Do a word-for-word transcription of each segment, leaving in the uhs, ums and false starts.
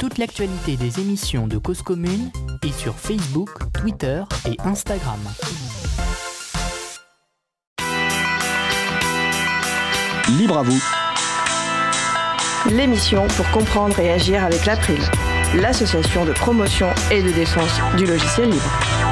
Toute l'actualité des émissions de Cause Commune est sur Facebook, Twitter et Instagram. Libre à vous. L'émission pour comprendre et agir avec l'April, l'association de promotion et de défense du logiciel libre.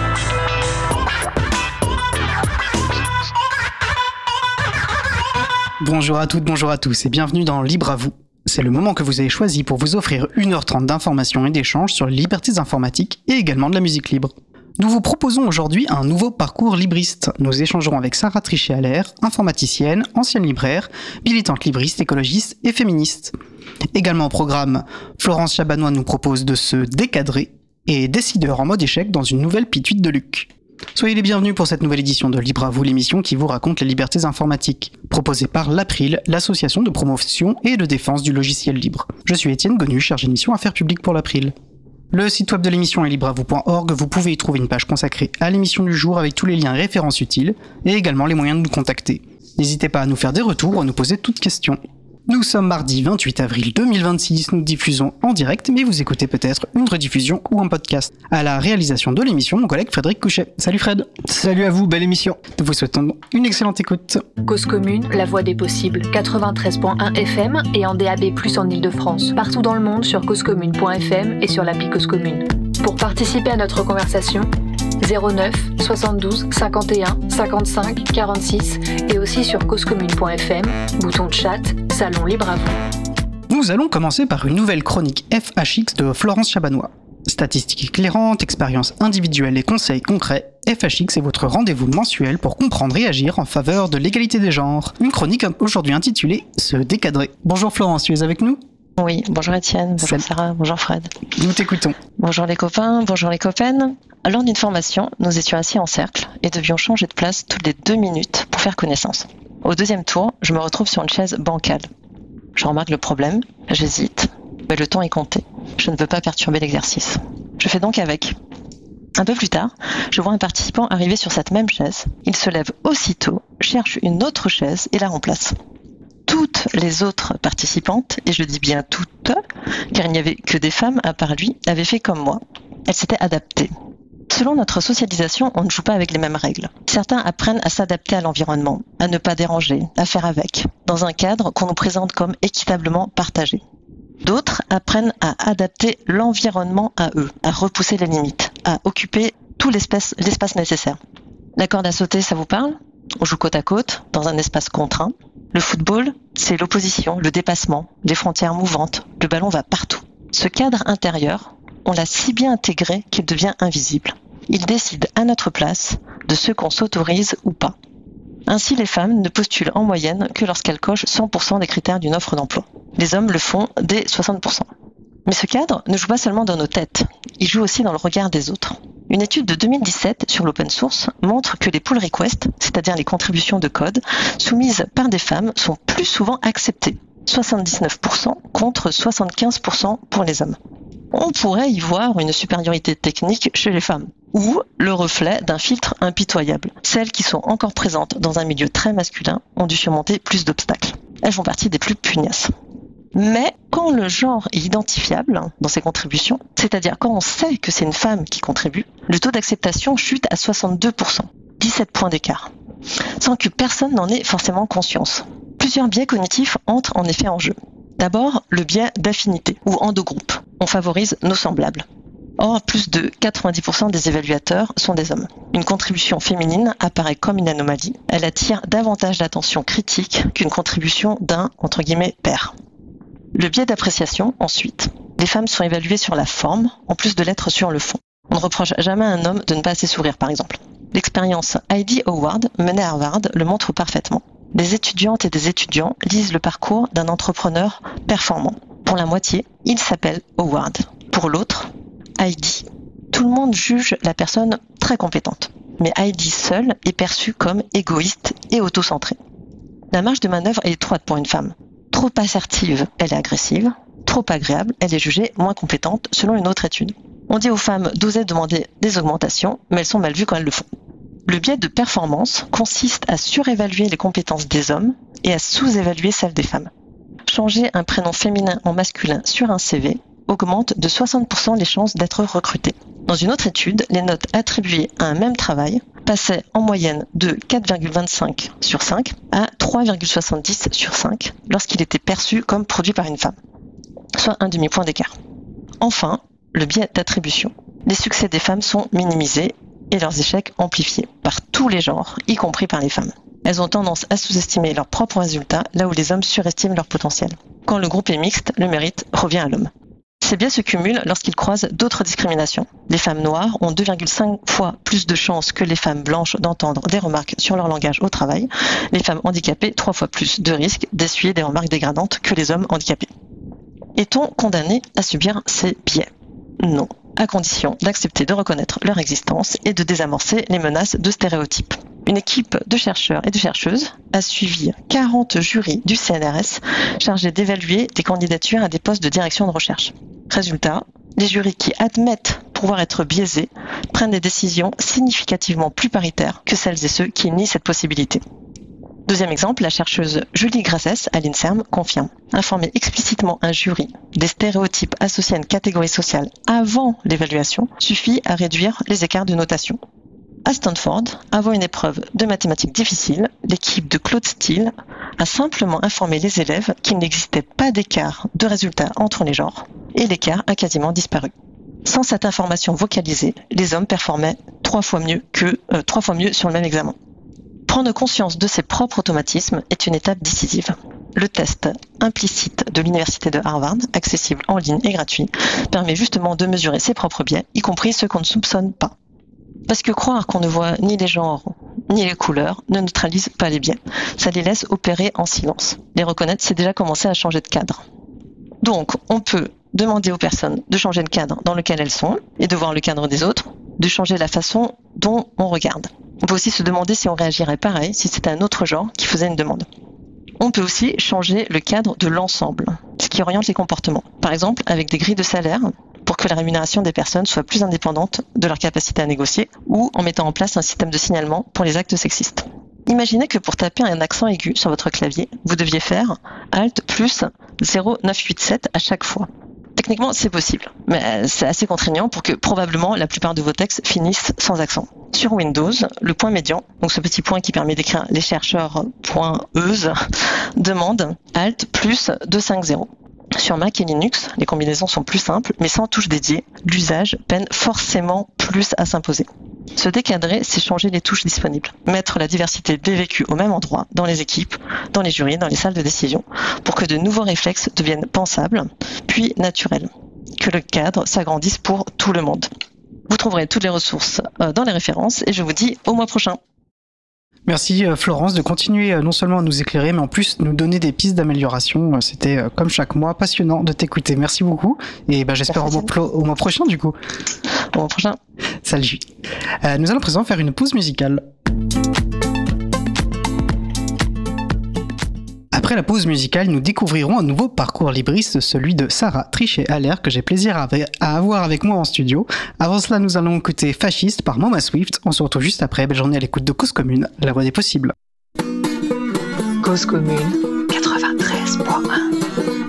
Bonjour à toutes, bonjour à tous et bienvenue dans Libre à vous. C'est le moment que vous avez choisi pour vous offrir une heure trente d'informations et d'échanges sur les libertés informatiques et également de la musique libre. Nous vous proposons aujourd'hui un nouveau parcours libriste. Nous échangerons avec Sarah Trichet-Allaire, informaticienne, ancienne libraire, militante libriste, écologiste et féministe. Également au programme, Florence Chabanois nous propose de se décadrer et décideur en mode échec dans une nouvelle pituite de Luc. Soyez les bienvenus pour cette nouvelle édition de Libre à vous, l'émission qui vous raconte les libertés informatiques, proposée par l'April, l'association de promotion et de défense du logiciel libre. Je suis Étienne Gonu, chargé de mission Affaires publiques pour l'April. Le site web de l'émission est libre à vous point org, vous pouvez y trouver une page consacrée à l'émission du jour avec tous les liens et références utiles, et également les moyens de nous contacter. N'hésitez pas à nous faire des retours ou à nous poser toutes questions. Nous sommes mardi vingt-huit avril deux mille vingt-six, nous diffusons en direct, mais vous écoutez peut-être une rediffusion ou un podcast. À la réalisation de l'émission, mon collègue Frédéric Couchet. Salut Fred. Salut à vous, belle émission. Nous vous souhaitons une excellente écoute. Cause Commune, la voix des possibles, quatre-vingt-treize virgule un F M et en D A B plus, en Ile-de-France. Partout dans le monde sur causecommune point f m et sur l'appli Cause Commune. Pour participer à notre conversation, zéro neuf soixante-douze cinquante et un cinquante-cinq quarante-six et aussi sur causecommune point f m, bouton de chat, salon libre à vous. Nous allons commencer par une nouvelle chronique F H X de Florence Chabanois. Statistiques éclairantes, expériences individuelles et conseils concrets, F H X est votre rendez-vous mensuel pour comprendre et agir en faveur de l'égalité des genres. Une chronique aujourd'hui intitulée « Se décadrer ». Bonjour Florence, tu es avec nous ? Oui, bonjour Étienne, bonjour Salut. Sarah, bonjour Fred. Nous t'écoutons. Bonjour les copains, bonjour les copaines. Lors d'une formation, nous étions assis en cercle et devions changer de place toutes les deux minutes pour faire connaissance. Au deuxième tour, je me retrouve sur une chaise bancale. Je remarque le problème, j'hésite, mais le temps est compté. Je ne veux pas perturber l'exercice. Je fais donc avec. Un peu plus tard, je vois un participant arriver sur cette même chaise. Il se lève aussitôt, cherche une autre chaise et la remplace. Toutes les autres participantes, et je dis bien toutes, car il n'y avait que des femmes à part lui, avaient fait comme moi. Elles s'étaient adaptées. Selon notre socialisation, on ne joue pas avec les mêmes règles. Certains apprennent à s'adapter à l'environnement, à ne pas déranger, à faire avec, dans un cadre qu'on nous présente comme équitablement partagé. D'autres apprennent à adapter l'environnement à eux, à repousser les limites, à occuper tout l'espace, l'espace nécessaire. La corde à sauter, ça vous parle ? On joue côte à côte, dans un espace contraint. Le football, c'est l'opposition, le dépassement, les frontières mouvantes, le ballon va partout. Ce cadre intérieur, on l'a si bien intégré qu'il devient invisible. Il décide à notre place de ce qu'on s'autorise ou pas. Ainsi, les femmes ne postulent en moyenne que lorsqu'elles cochent cent pour cent des critères d'une offre d'emploi. Les hommes le font dès soixante pour cent. Mais ce cadre ne joue pas seulement dans nos têtes, il joue aussi dans le regard des autres. Une étude de deux mille dix-sept sur l'open source montre que les pull requests, c'est-à-dire les contributions de code, soumises par des femmes sont plus souvent acceptées, soixante-dix-neuf pour cent contre soixante-quinze pour cent pour les hommes. On pourrait y voir une supériorité technique chez les femmes, ou le reflet d'un filtre impitoyable. Celles qui sont encore présentes dans un milieu très masculin ont dû surmonter plus d'obstacles. Elles font partie des plus pugnaces. Mais quand le genre est identifiable dans ses contributions, c'est-à-dire quand on sait que c'est une femme qui contribue, le taux d'acceptation chute à soixante-deux pour cent, dix-sept points d'écart, sans que personne n'en ait forcément conscience. Plusieurs biais cognitifs entrent en effet en jeu. D'abord, le biais d'affinité ou endogroupe. On favorise nos semblables. Or, plus de quatre-vingt-dix pour cent des évaluateurs sont des hommes. Une contribution féminine apparaît comme une anomalie. Elle attire davantage l'attention critique qu'une contribution d'un, entre guillemets, pair. Le biais d'appréciation, ensuite. Les femmes sont évaluées sur la forme, en plus de l'être sur le fond. On ne reproche jamais à un homme de ne pas assez sourire, par exemple. L'expérience Heidi Howard, menée à Harvard, le montre parfaitement. Des étudiantes et des étudiants lisent le parcours d'un entrepreneur performant. Pour la moitié, il s'appelle Howard. Pour l'autre, Heidi. Tout le monde juge la personne très compétente, mais Heidi seule est perçue comme égoïste et autocentrée. La marge de manœuvre est étroite pour une femme. Trop assertive, elle est agressive. Trop agréable, elle est jugée moins compétente, selon une autre étude. On dit aux femmes d'oser demander des augmentations, mais elles sont mal vues quand elles le font. Le biais de performance consiste à surévaluer les compétences des hommes et à sous-évaluer celles des femmes. Changer un prénom féminin en masculin sur un C V augmentent de soixante pour cent les chances d'être recrutés. Dans une autre étude, les notes attribuées à un même travail passaient en moyenne de quatre virgule vingt-cinq sur cinq à trois virgule soixante-dix sur cinq lorsqu'il était perçu comme produit par une femme, soit un demi-point d'écart. Enfin, le biais d'attribution. Les succès des femmes sont minimisés et leurs échecs amplifiés par tous les genres, y compris par les femmes. Elles ont tendance à sous-estimer leurs propres résultats là où les hommes surestiment leur potentiel. Quand le groupe est mixte, le mérite revient à l'homme. Ces biais se cumulent lorsqu'ils croisent d'autres discriminations. Les femmes noires ont deux virgule cinq fois plus de chances que les femmes blanches d'entendre des remarques sur leur langage au travail. Les femmes handicapées, trois fois plus de risques d'essuyer des remarques dégradantes que les hommes handicapés. Est-on condamné à subir ces biais ? Non, à condition d'accepter de reconnaître leur existence et de désamorcer les menaces de stéréotypes. Une équipe de chercheurs et de chercheuses a suivi quarante jurys du C N R S chargés d'évaluer des candidatures à des postes de direction de recherche. Résultat, les jurys qui admettent pouvoir être biaisés prennent des décisions significativement plus paritaires que celles et ceux qui nient cette possibilité. Deuxième exemple, la chercheuse Julie Grasses à l'INSERM confirme. Informer explicitement un jury des stéréotypes associés à une catégorie sociale avant l'évaluation suffit à réduire les écarts de notation. À Stanford, avant une épreuve de mathématiques difficile, l'équipe de Claude Steele a simplement informé les élèves qu'il n'existait pas d'écart de résultats entre les genres et l'écart a quasiment disparu. Sans cette information vocalisée, les hommes performaient trois fois mieux que euh, trois fois mieux sur le même examen. Prendre conscience de ses propres automatismes est une étape décisive. Le test implicite de l'université de Harvard, accessible en ligne et gratuit, permet justement de mesurer ses propres biais, y compris ceux qu'on ne soupçonne pas. Parce que croire qu'on ne voit ni les genres ni les couleurs ne neutralise pas les biais. Ça les laisse opérer en silence. Les reconnaître, c'est déjà commencer à changer de cadre. Donc, on peut demander aux personnes de changer le cadre dans lequel elles sont et de voir le cadre des autres, de changer la façon dont on regarde. On peut aussi se demander si on réagirait pareil si c'était un autre genre qui faisait une demande. On peut aussi changer le cadre de l'ensemble, ce qui oriente les comportements. Par exemple, avec des grilles de salaire, pour que la rémunération des personnes soit plus indépendante de leur capacité à négocier, ou en mettant en place un système de signalement pour les actes sexistes. Imaginez que pour taper un accent aigu sur votre clavier, vous deviez faire Alt plus zéro neuf huit sept à chaque fois. Techniquement, c'est possible, mais c'est assez contraignant pour que probablement la plupart de vos textes finissent sans accent. Sur Windows, le point médian, donc ce petit point qui permet d'écrire les chercheurs.euse, demande Alt plus deux cent cinquante. Sur Mac et Linux, les combinaisons sont plus simples, mais sans touche dédiée, l'usage peine forcément plus à s'imposer. Se décadrer, c'est changer les touches disponibles. Mettre la diversité des vécus au même endroit, dans les équipes, dans les jurys, dans les salles de décision, pour que de nouveaux réflexes deviennent pensables, puis naturels. Que le cadre s'agrandisse pour tout le monde. Vous trouverez toutes les ressources dans les références et je vous dis au mois prochain. Merci Florence de continuer non seulement à nous éclairer, mais en plus nous donner des pistes d'amélioration. C'était comme chaque mois passionnant de t'écouter. Merci beaucoup et bah, j'espère au mois, plo- au mois prochain du coup. Au mois prochain. Salut. Euh, nous allons présent faire une pause musicale. Après la pause musicale, nous découvrirons un nouveau parcours libriste, celui de Sarah Trichet-Allaire, que j'ai plaisir à, à avoir avec moi en studio. Avant cela, nous allons écouter Fasciste par Mama Swift. On se retrouve juste après. Belle journée à l'écoute de Cause Commune, la voix des possibles. Cause Commune quatre-vingt-treize point un